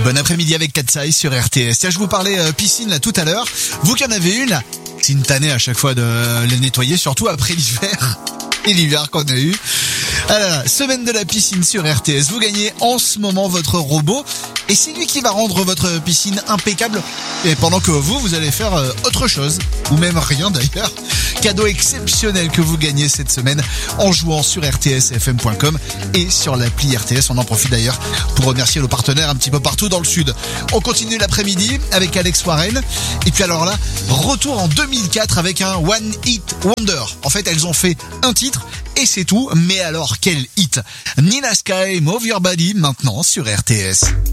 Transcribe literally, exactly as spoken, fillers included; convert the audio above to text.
Bon après-midi avec Katsai sur R T S. Tiens, je vous parlais euh, piscine là tout à l'heure. Vous qui en avez une, c'est une tannée à chaque fois de les nettoyer, surtout après l'hiver. Et l'hiver qu'on a eu. Alors, semaine de la piscine sur R T S. Vous gagnez en ce moment votre robot. Et c'est lui qui va rendre votre piscine impeccable. Et pendant que vous, vous allez faire euh, autre chose. Ou même rien d'ailleurs. Cadeau exceptionnel que vous gagnez cette semaine en jouant sur R T S F M point com et sur l'appli R T S. On en profite d'ailleurs pour remercier nos partenaires un petit peu partout dans le sud. On continue l'après-midi avec Alex Warren. Et puis alors là, retour en deux mille quatre avec un One Hit Wonder. En fait, elles ont fait un titre et c'est tout. Mais alors, quel hit! Nina Sky, Move Your Body, maintenant sur R T S.